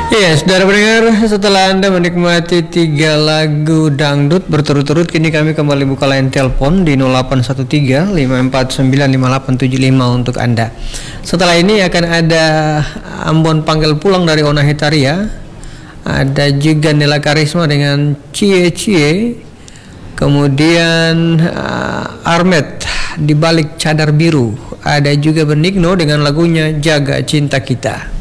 Iya, saudara pendengar, setelah Anda menikmati 3 lagu dangdut berturut-turut, kini kami kembali buka line telepon di 0813 549 5875 untuk Anda. Setelah ini akan ada Ambon Panggil Pulang dari Ona Hitaria, ada juga Nela Karisma dengan Cie Cie, kemudian Armet di Balik Cadar Biru, ada juga Benigno dengan lagunya Jaga Cinta Kita.